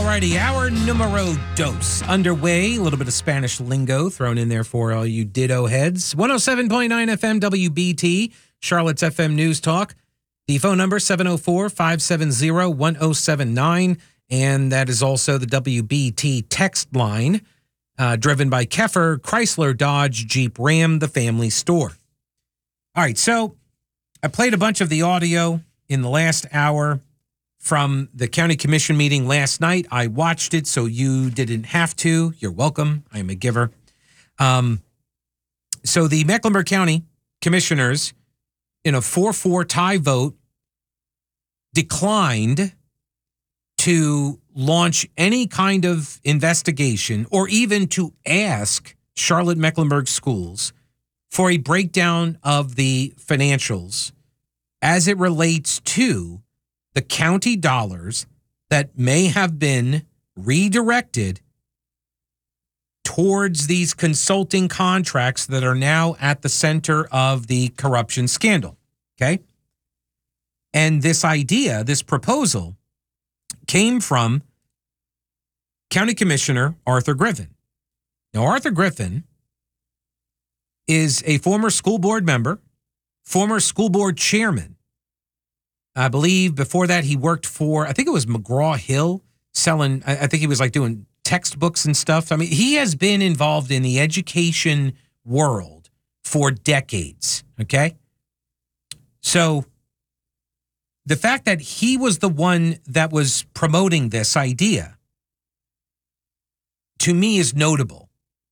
Alrighty, hour numero dos underway. A little bit of Spanish lingo thrown in there for all you Ditto heads. 107.9 FM WBT, Charlotte's FM News Talk. The phone number 704-570-1079. And that is also the WBT text line, driven by Keffer, Chrysler, Dodge, Jeep, Ram, the family store. All right, so I played a bunch of the audio in the last hour from the county commission meeting last night. I watched it, so you didn't have to. You're welcome. I am a giver. So the Mecklenburg County commissioners, in a 4-4 tie vote, declined to launch any kind of investigation or even to ask Charlotte Mecklenburg Schools for a breakdown of the financials as it relates to the county dollars that may have been redirected towards these consulting contracts that are now at the center of the corruption scandal. Okay? And this idea, this proposal, came from County Commissioner Arthur Griffin. Now, Arthur Griffin is a former school board member, former school board chairman. I believe before that he worked for, I think it was McGraw-Hill, selling, I think he was like doing textbooks and stuff. I mean, he has been involved in the education world for decades, okay? So the fact that he was the one that was promoting this idea, to me, is notable.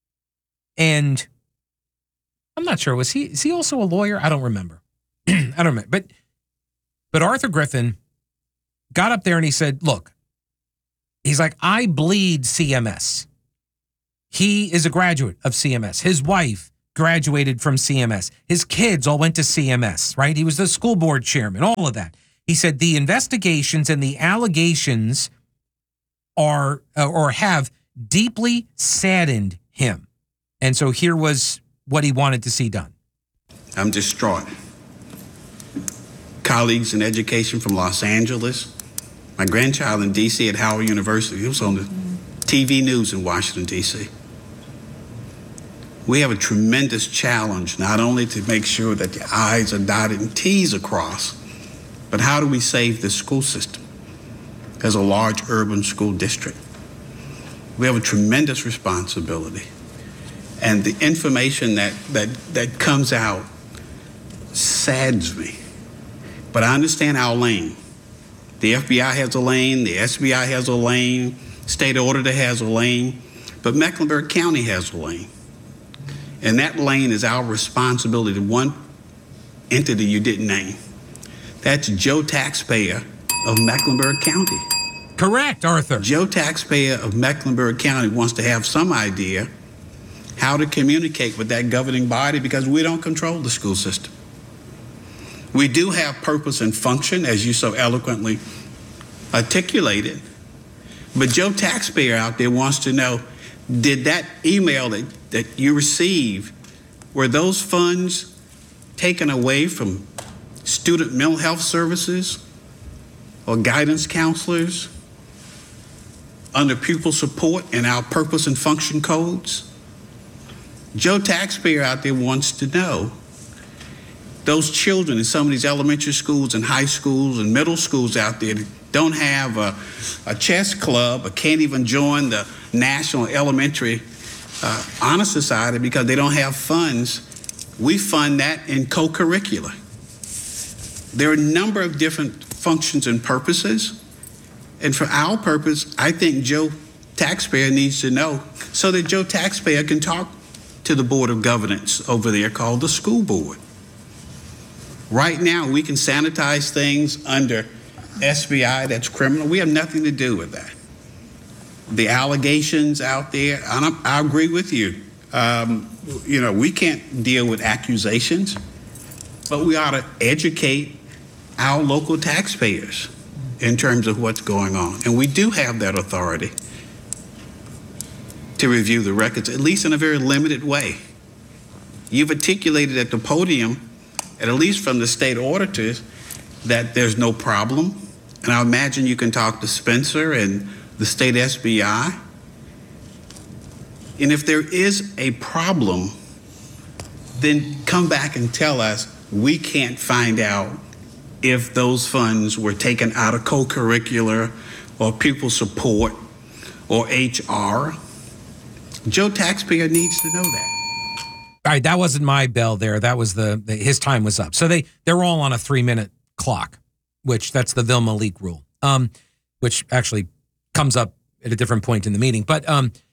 And I'm not sure, is he also a lawyer? I don't remember. I don't remember. But Arthur Griffin got up there and he said, look, he's like, I bleed CMS. He is a graduate of CMS. His wife graduated from CMS. His kids all went to CMS, right? He was the school board chairman, all of that. He said the investigations and the allegations are or have deeply saddened him. And so here was what he wanted to see done. I'm distraught. Colleagues in education from Los Angeles, my grandchild in D.C. at Howard University, he was on the TV news in Washington, D.C. We have a tremendous challenge, not only to make sure that the I's are dotted and T's are crossed, but how do we save the school system as a large urban school district? We have a tremendous responsibility. And the information that comes out saddens me. But I understand our lane. The FBI has a lane, the SBI has a lane, state auditor has a lane, but Mecklenburg County has a lane. And that lane is our responsibility. One entity you didn't name. That's Joe Taxpayer of Mecklenburg County. Correct, Arthur. Joe Taxpayer of Mecklenburg County wants to have some idea how to communicate with that governing body because we don't control the school system. We do have purpose and function, as you so eloquently articulated, but Joe Taxpayer out there wants to know, did that email that you received, were those funds taken away from student mental health services or guidance counselors under pupil support in our purpose and function codes? Joe Taxpayer out there wants to know those children in some of these elementary schools and high schools and middle schools out there that don't have a chess club or can't even join the National Elementary Honor Society because they don't have funds. We fund that in co-curricular. There are a number of different functions and purposes. And for our purpose, I think Joe Taxpayer needs to know so that Joe Taxpayer can talk to the Board of Governance over there called the school board. Right now, we can sanitize things under SBI, that's criminal. We have nothing to do with that. The allegations out there, and I agree with you. We can't deal with accusations, but we ought to educate our local taxpayers in terms of what's going on. And we do have that authority to review the records, at least in a very limited way. You've articulated at the podium, at least from the state auditors, that there's no problem. And I imagine you can talk to Spencer and the state SBI. And if there is a problem, then come back and tell us. We can't find out if those funds were taken out of co-curricular or pupil support or HR. Joe taxpayer needs to know that. All right, that wasn't my bell there. That was his time was up. So they're all on a 3-minute clock, which that's the Vilma Leak rule, which actually comes up at a different point in the meeting. But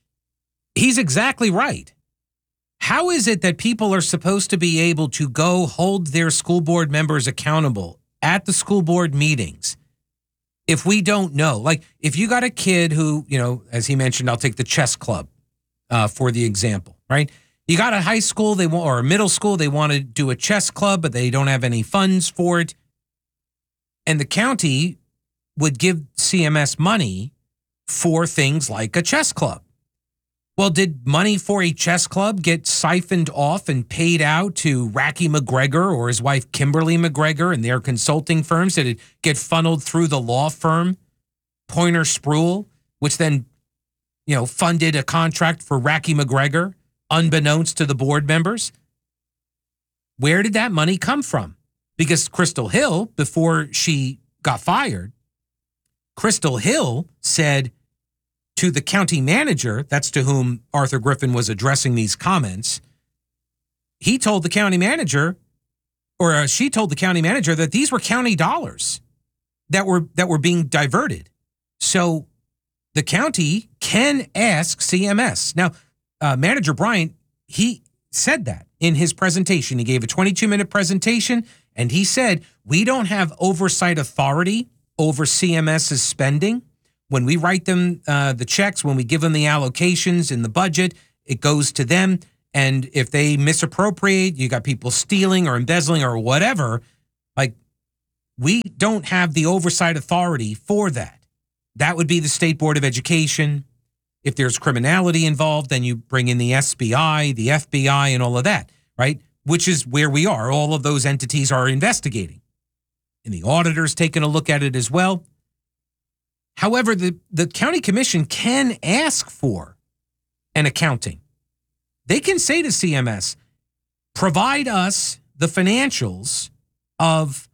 he's exactly right. How is it that people are supposed to be able to go hold their school board members accountable at the school board meetings if we don't know? Like, if you got a kid who, as he mentioned, I'll take the chess club for the example, right? You got a high school or a middle school, they want to do a chess club, but they don't have any funds for it. And the county would give CMS money for things like a chess club. Well, did money for a chess club get siphoned off and paid out to Racky McGregor or his wife Kimberly McGregor and their consulting firms? Did it get funneled through the law firm Pointer Spruill, which then, funded a contract for Racky McGregor, unbeknownst to the board members? Where did that money come from? Because Crystal Hill, before she got fired, Crystal Hill said to the county manager, that's to whom Arthur Griffin was addressing these comments, he told the county manager, or she told the county manager, that these were county dollars that were being diverted. So the county can ask CMS. Now, Manager Bryant, he said that in his presentation. He gave a 22-minute presentation, and he said, we don't have oversight authority over CMS's spending. When we write them the checks, when we give them the allocations in the budget, it goes to them. And if they misappropriate, you got people stealing or embezzling or whatever, like, we don't have the oversight authority for that. That would be the State Board of Education. If there's criminality involved, then you bring in the SBI, the FBI, and all of that, right? Which is where we are. All of those entities are investigating. And the auditor's taking a look at it as well. However, the county commission can ask for an accounting. They can say to CMS, provide us the financials of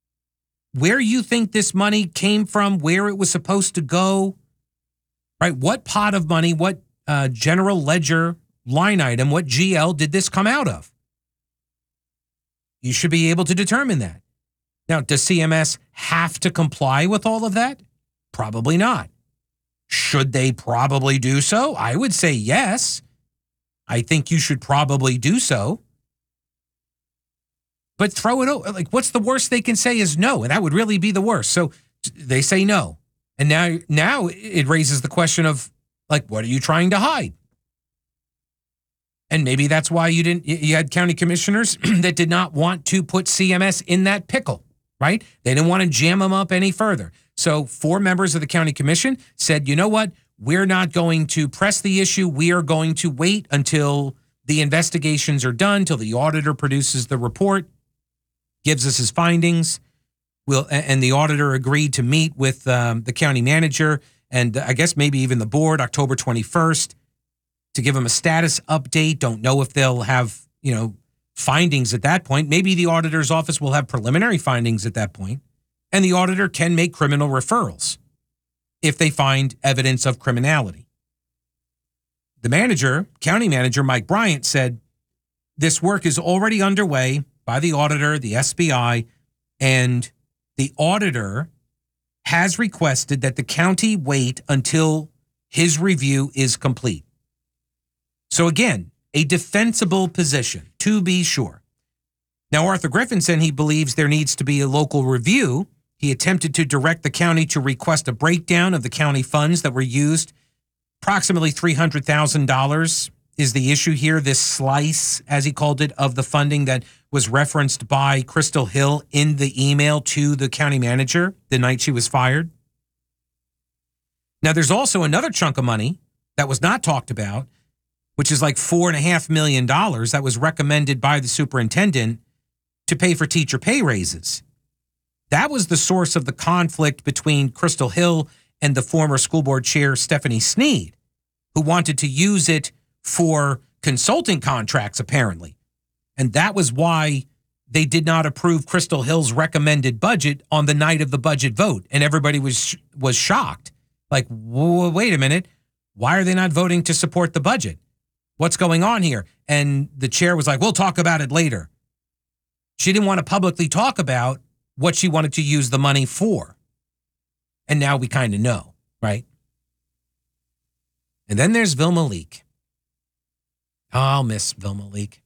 where you think this money came from, where it was supposed to go, right? What pot of money, what general ledger line item, what GL did this come out of? You should be able to determine that. Now, does CMS have to comply with all of that? Probably not. Should they probably do so? I would say yes. I think you should probably do so. But throw it over. Like, what's the worst they can say is no, and that would really be the worst. So they say no. And now it raises the question of, like, what are you trying to hide? And maybe that's why you had county commissioners that did not want to put CMS in that pickle, right? They didn't want to jam them up any further. So 4 members of the county commission said, you know what? We're not going to press the issue. We are going to wait until the investigations are done, till the auditor produces the report, gives us his findings. And the auditor agreed to meet with the county manager and I guess maybe even the board October 21st to give them a status update. Don't know if they'll have, findings at that point. Maybe the auditor's office will have preliminary findings at that point. And the auditor can make criminal referrals if they find evidence of criminality. The county manager, Mike Bryant, said this work is already underway by the auditor, the SBI, and the auditor has requested that the county wait until his review is complete. So again, a defensible position, to be sure. Now, Arthur Griffin said he believes there needs to be a local review. He attempted to direct the county to request a breakdown of the county funds that were used. Approximately $300,000 is the issue here, this slice, as he called it, of the funding that was referenced by Crystal Hill in the email to the county manager the night she was fired. Now, there's also another chunk of money that was not talked about, which is like $4.5 million that was recommended by the superintendent to pay for teacher pay raises. That was the source of the conflict between Crystal Hill and the former school board chair, Stephanie Snead, who wanted to use it for consulting contracts, apparently. And that was why they did not approve Crystal Hill's recommended budget on the night of the budget vote. And everybody was shocked. Like, wait a minute. Why are they not voting to support the budget? What's going on here? And the chair was like, we'll talk about it later. She didn't want to publicly talk about what she wanted to use the money for. And now we kind of know, right? And then there's Vilma Leak. Oh, I'll miss Vilma Leak.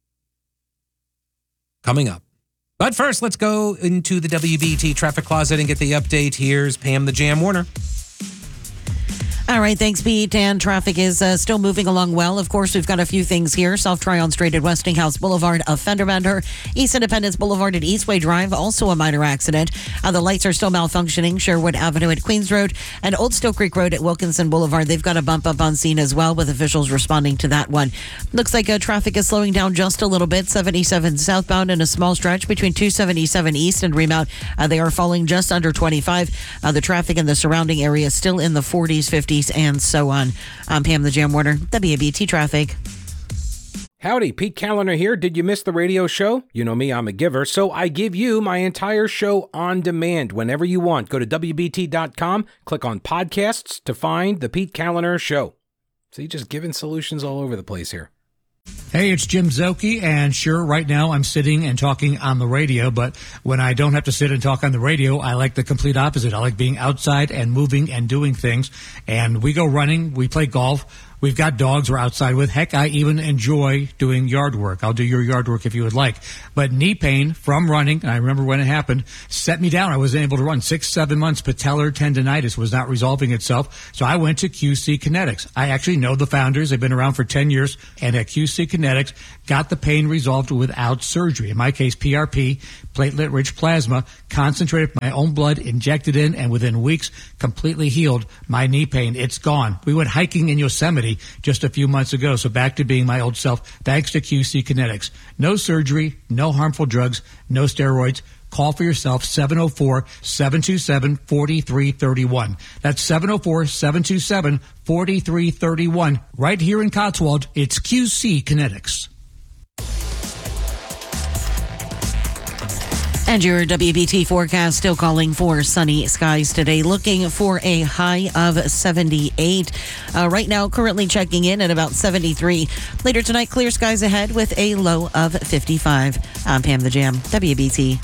Coming up. But first, let's go into the WBT traffic closet and get the update. Here's Pam the Jam Warner. All right, thanks, Pete. And traffic is still moving along well. Of course, we've got a few things here. South Tryon Street at Westinghouse Boulevard, a fender bender. East Independence Boulevard at Eastway Drive, also a minor accident. The lights are still malfunctioning. Sherwood Avenue at Queens Road and Old Still Creek Road at Wilkinson Boulevard. They've got a bump up on scene as well, with officials responding to that one. Looks like traffic is slowing down just a little bit. 77 southbound in a small stretch between 277 East and Remount. They are falling just under 25. The traffic in the surrounding area is still in the 40s, 50s, and so on. I'm Pam the Jam Warner, WBT Traffic. Howdy, Pete Callender here. Did you miss the radio show? You know me, I'm a giver, so I give you my entire show on demand whenever you want. Go to WBT.com, click on podcasts to find the Pete Callender Show. See, just giving solutions all over the place here. Hey, it's Jim Zoki, and sure, right now I'm sitting and talking on the radio, but when I don't have to sit and talk on the radio, I like the complete opposite. I like being outside and moving and doing things, and we go running, we play golf, we've got dogs we're outside with. Heck, I even enjoy doing yard work. I'll do your yard work if you would like. But knee pain from running, and I remember when it happened, set me down. I wasn't able to run 6-7 months. Patellar tendonitis was not resolving itself, so I went to QC Kinetics. I actually know the founders. They've been around for 10 years, and at QC Kinetics, got the pain resolved without surgery. In my case, PRP, platelet-rich plasma, concentrated my own blood, injected in, and within weeks, completely healed my knee pain. It's gone. We went hiking in Yosemite just a few months ago, so back to being my old self, thanks to QC Kinetics. No surgery, no harmful drugs, no steroids. Call for yourself, 704-727-4331. That's 704-727-4331. Right here in Cotswold, it's QC Kinetics. And your WBT forecast still calling for sunny skies today, looking for a high of 78. Right now, currently checking in at about 73. Later tonight, clear skies ahead with a low of 55. I'm Pam the Jam, WBT.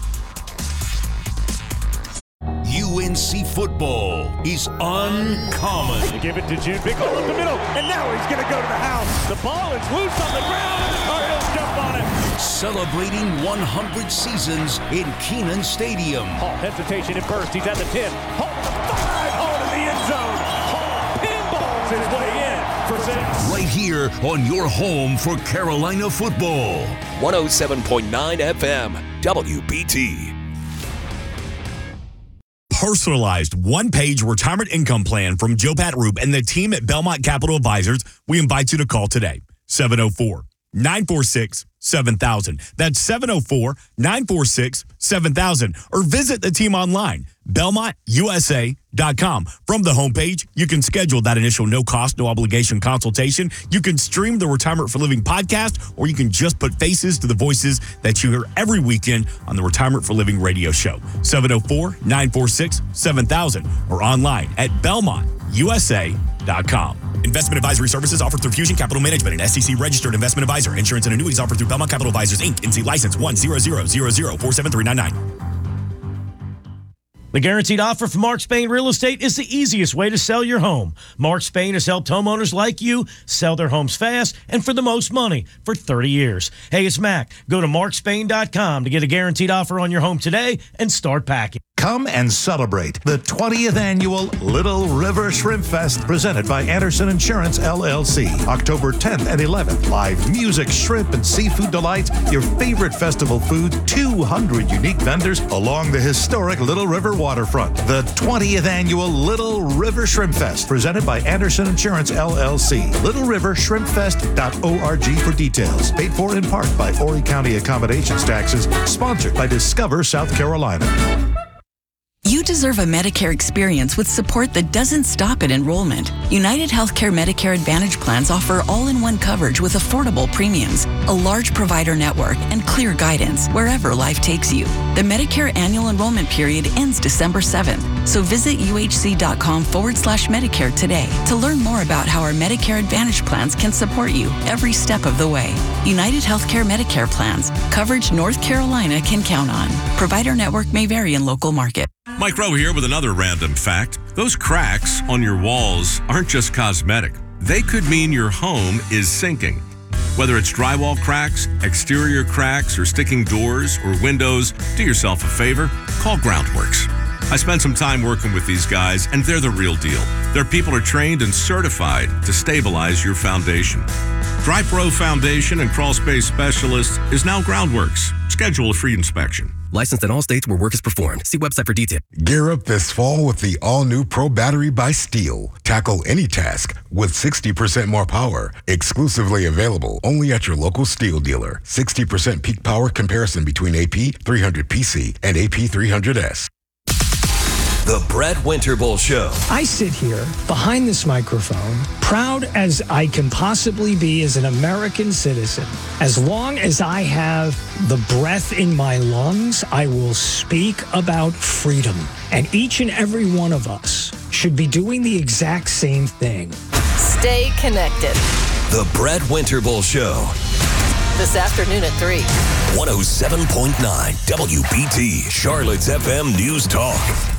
UNC football is uncommon. They give it to June. Big hole in the middle, and now he's going to go to the house. The ball is loose on the ground. Cardinals jump on it. Celebrating 100 seasons in Kenan Stadium. Hall hesitation at first. He's at the 10. Hall to the 5. Hall to the end zone. Hall pinballs his way in for 6. Right here on your home for Carolina football. 107.9 FM, WBT. Personalized one-page retirement income plan from Joe Pat Roop and the team at Belmont Capital Advisors. We invite you to call today, 704-946-7000. That's 704-946-7000. Or visit the team online, BelmontUSA.com. From the homepage, you can schedule that initial no-cost, no-obligation consultation. You can stream the Retirement for Living podcast, or you can just put faces to the voices that you hear every weekend on the Retirement for Living radio show. 704-946-7000 or online at BelmontUSA.com. Investment advisory services offered through Fusion Capital Management, an SEC-registered investment advisor. Insurance and annuities offered through Belmont Capital Advisors, Inc., NC license 10000473399. The guaranteed offer from Mark Spain Real Estate is the easiest way to sell your home. Mark Spain has helped homeowners like you sell their homes fast and for the most money for 30 years. Hey, it's Mac. Go to markspain.com to get a guaranteed offer on your home today and start packing. Come and celebrate the 20th annual Little River Shrimp Fest presented by Anderson Insurance, LLC. October 10th and 11th. Live music, shrimp, and seafood delights, your favorite festival food, 200 unique vendors along the historic Little River waterfront. The 20th annual Little River Shrimp Fest presented by Anderson Insurance, LLC. LittleRiverShrimpFest.org for details. Paid for in part by Horry County Accommodations Taxes. Sponsored by Discover South Carolina. You deserve a Medicare experience with support that doesn't stop at enrollment. United Healthcare Medicare Advantage plans offer all-in-one coverage with affordable premiums, a large provider network, and clear guidance wherever life takes you. The Medicare annual enrollment period ends December 7th, so visit uhc.com/Medicare today to learn more about how our Medicare Advantage plans can support you every step of the way. United Healthcare Medicare plans. Coverage North Carolina can count on. Provider network may vary in local market. Mike Rowe here with another random fact. Those cracks on your walls aren't just cosmetic. They could mean your home is sinking. Whether it's drywall cracks, exterior cracks, or sticking doors or windows, do yourself a favor, call Groundworks. I spent some time working with these guys, and they're the real deal. Their people are trained and certified to stabilize your foundation. Dry Pro Foundation and Crawl Space Specialist is now Groundworks. Schedule a free inspection. Licensed in all states where work is performed. See website for details. Gear up this fall with the all-new Pro Battery by Steel. Tackle any task with 60% more power. Exclusively available only at your local Steel dealer. 60% peak power comparison between AP 300PC and AP 300S. The Brett Winterble Show. I sit here behind this microphone, proud as I can possibly be as an American citizen. As long as I have the breath in my lungs, I will speak about freedom. And each and every one of us should be doing the exact same thing. Stay connected. The Brett Winterble Show. This afternoon at 3. 107.9 WBT, Charlotte's FM News Talk.